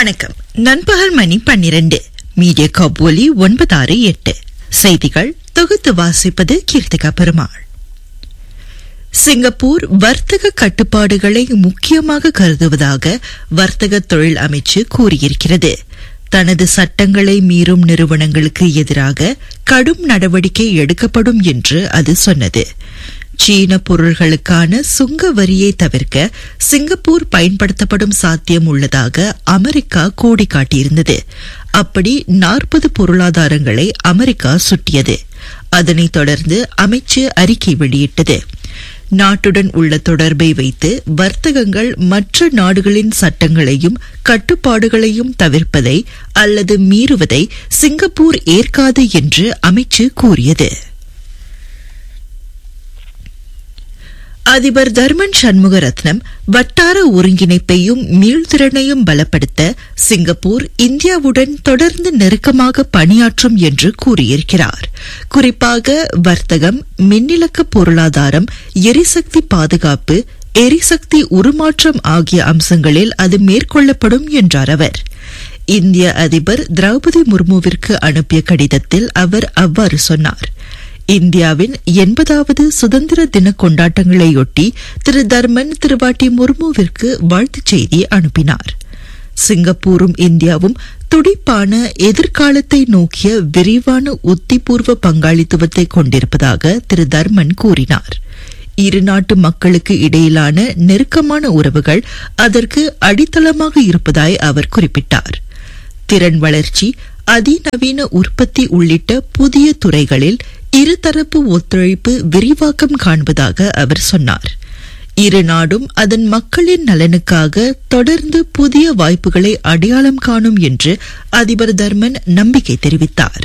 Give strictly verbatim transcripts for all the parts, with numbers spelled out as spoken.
வணக்கம். நண்பகல் மணி பன்னிரண்டு. மீடியா காபோலி ஒன்பதாறு எட்டு. செய்திகள் தொகுத்து வாசிப்பது கீர்த்திகா பெருமாள். சிங்கப்பூர் வர்த்தக கட்டுப்பாடுகளை முக்கியமாக கருதுவதாக வர்த்தக தொழில் அமைச்சு கூறியிருக்கிறது. தனது சட்டங்களை மீறும் நிறுவனங்களுக்கு எதிராக கடும் நடவடிக்கை எடுக்கப்படும் என்று அது சொன்னது. சீன பொருள்களுக்கான சுங்க வரியை தவிர்க்க சிங்கப்பூர் பயன்படுத்தப்படும் சாத்தியம் உள்ளதாக அமெரிக்கா கோடி காட்டியிருந்தது. அப்படி நாற்பது பொருளாதாரங்களை அமெரிக்கா சுட்டியது. அதனைத் தொடர்ந்து அமைச்சு அறிக்கை வெளியிட்டது. நாட்டுடன் உள்ள தொடர்பை வைத்து வர்த்தகங்கள் மற்ற நாடுகளின் சட்டங்களையும் கட்டுப்பாடுகளையும் தவிர்ப்பதை அல்லது மீறுவதை சிங்கப்பூர் ஏற்காது என்று அமைச்சு கூறியது. அதிபர் தர்மன் சண்முகரத்னம் வட்டார ஒருங்கிணைப்பையும் மீள்திறனையும் பலப்படுத்த சிங்கப்பூர் இந்தியாவுடன் தொடர்ந்து நெருக்கமாக பணியாற்றும் என்று கூறியிருக்கிறார். குறிப்பாக வர்த்தகம், மின்னிலக்க பொருளாதாரம், எரிசக்தி பாதுகாப்பு, எரிசக்தி உருமாற்றம் ஆகிய அம்சங்களில் அது மேற்கொள்ளப்படும் என்றார் அவர். இந்திய அதிபர் திரௌபதி முர்முவிற்கு அனுப்பிய கடிதத்தில் அவர் அவ்வாறு சொன்னார். இந்தியாவின் எண்பதாவது சுதந்திர தின கொண்டாட்டங்களையொட்டி திரு தர்மன் திருவாட்டி முர்முவிற்கு வாழ்த்துச் செய்தி அனுப்பினார். சிங்கப்பூரும் இந்தியாவும் துடிப்பான எதிர்காலத்தை நோக்கிய விரிவான உத்திபூர்வ பங்காளித்துவத்தை கொண்டிருப்பதாக திரு தர்மன் கூறினார். இரு நாட்டு மக்களுக்கு இடையிலான நெருக்கமான உறவுகள் அதற்கு அடித்தளமாக இருப்பதாய் அவர் குறிப்பிட்டார். திறன் வளர்ச்சி, அதிநவீன உற்பத்தி உள்ளிட்ட புதிய துறைகளில் இருதரப்பு ஒத்துழைப்பு விரிவாக்கம் காண்பதாக அவர் சொன்னார். இரு நாடும் அதன் மக்களின் நலனுக்காக தொடர்ந்து புதிய வாய்ப்புகளை அடையாளம் காணும் என்று அதிபர் தர்மன் நம்பிக்கை தெரிவித்தார்.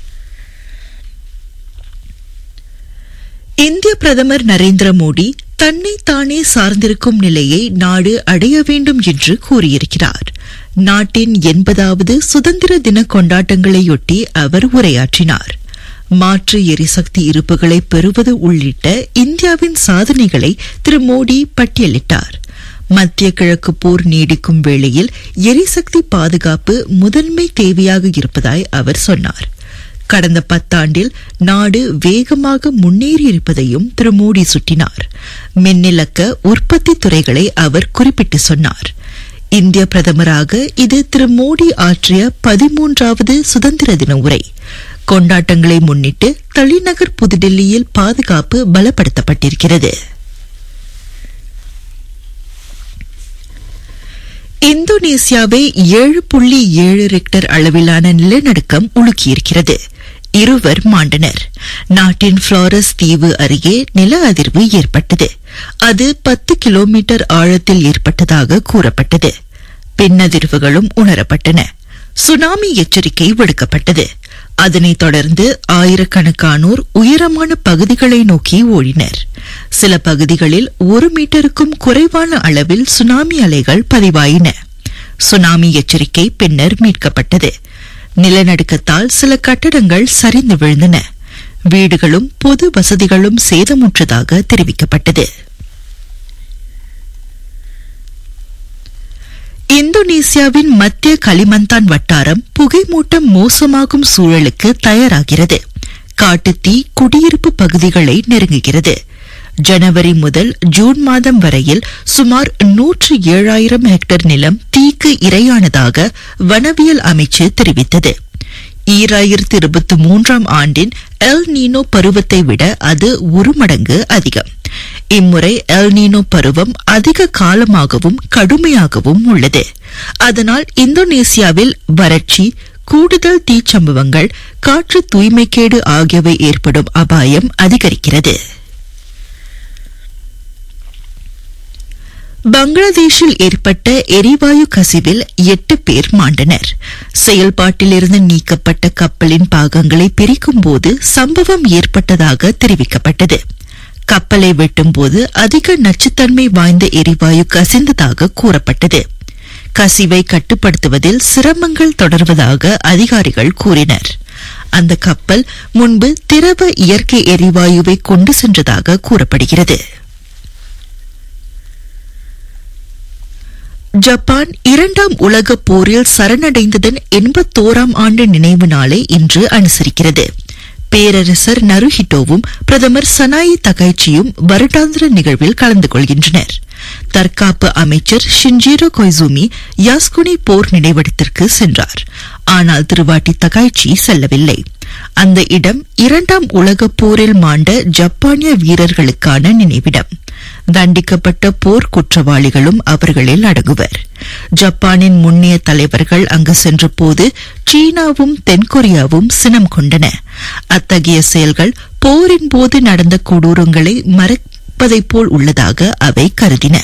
இந்திய பிரதமர் நரேந்திர மோடி தன்னை தானே சார்ந்திருக்கும் நிலையை நாடு அடைய வேண்டும் என்று கூறியிருக்கிறார். நாட்டின் எண்பதாவது சுதந்திர தின கொண்டாட்டங்களையொட்டி அவர் உரையாற்றினார். மாற்று எரிசக்தி இருப்புகளை பெறுவது உள்ளிட்ட இந்தியாவின் சாதனைகளை திரு மோடி பட்டியலிட்டார். மத்திய கிழக்கு போர் நீடிக்கும் வேளையில் எரிசக்தி பாதுகாப்பு முதன்மை தேவையாக இருப்பதாய் அவர் சொன்னார். கடந்த பத்தாண்டில் நாடு வேகமாக முன்னேறியிருப்பதையும் திரு மோடி சுட்டினார். மின்னிலக்க உற்பத்தி துறைகளை அவர் குறிப்பிட்டு சொன்னார். இந்திய பிரதமராக இது திரு மோடி ஆற்றிய பதிமூன்றாவது சுதந்திர தின உரை. கொண்டாட்டங்களை முன்னிட்டு தலைநகர் புதுடில்லியில் பாதுகாப்பு பலப்படுத்தப்பட்டிருக்கிறது. இந்தோனேசியாவை ஏழு புள்ளி ஏழு ரெக்டர் அளவிலான நிலநடுக்கம் உலுக்கியிருக்கிறது. இருவர் மாண்டனர். நாட்டின் புளோரஸ் தீவு அருகே நில அதிர்வு ஏற்பட்டது. அது பத்து கிலோமீட்டர் ஆழத்தில் ஏற்பட்டதாக கூறப்பட்டது. பின்னதிர்வுகளும் உணரப்பட்டன. சுனாமி எச்சரிக்கை விடுக்கப்பட்டது. அதனைத் தொடர்ந்து ஆயிரக்கணக்கானோர் உயரமான பகுதிகளை நோக்கி ஓடினர். சில பகுதிகளில் ஒரு மீட்டருக்கும் குறைவான அளவில் சுனாமி அலைகள் பதிவாயின. சுனாமி எச்சரிக்கை பின்னர் மீட்கப்பட்டது. நிலநடுக்கத்தால் சில கட்டடங்கள் சரிந்து விழுந்தன. வீடுகளும் பொது வசதிகளும் சேதமுற்றதாக தெரிவிக்கப்பட்டது. இந்தோனேசியாவின் மத்திய கலிமந்தான் வட்டாரம் புகைமூட்டம் மோசமாகும் சூழலுக்கு தயாராகிறது. காட்டுத்தீ குடியிருப்பு பகுதிகளை நெருங்குகிறது. ஜனவரி முதல் ஜூன் மாதம் வரையில் சுமார் நூற்று ஏழாயிரம் ஹெக்டேர் நிலம் தீக்கு இரையானதாக வனவியல் அமைச்சு தெரிவித்தது. ஈராயிரத்து இருபத்தி மூன்றாம் ஆண்டின் எல் நீனோ பருவத்தை விட அது ஒரு மடங்கு அதிகம். இம்முறை எல் நீனோ பருவம் அதிக காலமாகவும் கடுமையாகவும் உள்ளது. அதனால் இந்தோனேசியாவில் வறட்சி, கூடுதல் தீச்சம்பவங்கள், காற்று தூய்மைக்கேடு ஆகியவை ஏற்படும் அபாயம் அதிகரிக்கிறது. பங்களாதேஷில் ஏற்பட்ட எரிவாயு கசிவில் எட்டு பேர் மாண்டனர். செயல்பாட்டிலிருந்து நீக்கப்பட்ட கப்பலின் பாகங்களை பிரிக்கும்போது சம்பவம் ஏற்பட்டதாக தெரிவிக்கப்பட்டது. கப்பலை வெட்டும்போது அதிக நச்சுத்தன்மை வாய்ந்த எரிவாயு கசிந்ததாக கூறப்பட்டது. கசிவை கட்டுப்படுத்துவதில் சிரமங்கள் தொடர்வதாக அதிகாரிகள் கூறினர். அந்த கப்பல் முன்பு திரவ இயற்கை எரிவாயுவை கொண்டு சென்றதாக கூறப்படுகிறது. ஜப்பான் இரண்டாம் உலகப் போரில் சரணடைந்ததன் எண்பத்தோராம் ஆண்டு நினைவு நாளை இன்று அனுசரிக்கிறது. பேரரசர் நருஹிட்டோவும் பிரதமர் சனாயி தகைச்சியும் வருடாந்திர நிகழ்வில் கலந்து கொள்கின்றனர். தற்காப்பு அமைச்சர் ஷின்ஜிரோ கொய்சூமி யாஸ்குனி போர் நினைவிடத்திற்கு சென்றார். ஆனால் திருவாட்டி தகைச்சி செல்லவில்லை. அந்த இடம் இரண்டாம் உலகப் போரில் மாண்ட ஜப்பானிய வீரர்களுக்கான நினைவிடம். தண்டிக்கப்பட்ட போர் குற்றவாளிகளும் அவர்களில் அடங்குவர். ஜப்பானின் முன்னைய தலைவர்கள் அங்கு சென்றபோது சீனாவும் தென்கொரியாவும் சினம் கொண்டன. அத்தகைய செயல்கள் போரின் போது நடந்த கொடூரங்களை மறைப்பதைப் போல் உள்ளதாக அவை கருதின.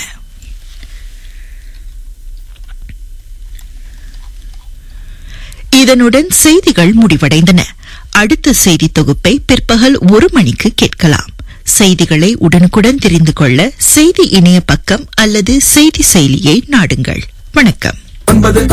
இதனுடன் செய்திகள் முடிவடைந்தன. அடுத்த செய்தி தொகுப்பை பிற்பகல் ஒரு மணிக்கு கேட்கலாம். செய்திகளை உடனுக்குடன் தெரிந்து கொள்ள செய்தி இணைய பக்கம் அல்லது செய்தி செயலியை நாடுங்கள். வணக்கம்.